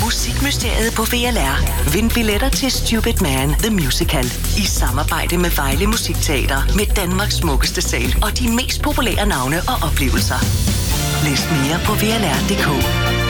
Musikmysteriet på VLR. Vind billetter til Stupid Man The Musical i samarbejde med Vejle Musikteater med Danmarks smukkeste sal og de mest populære navne og oplevelser. Læs mere på VLR.dk.